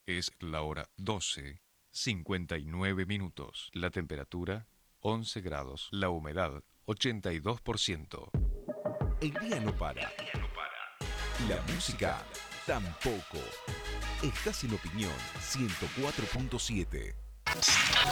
Es la hora 12:59. La temperatura 11 grados. La humedad 82%. El día no para. La música tampoco. Estás en Opinión 104.7.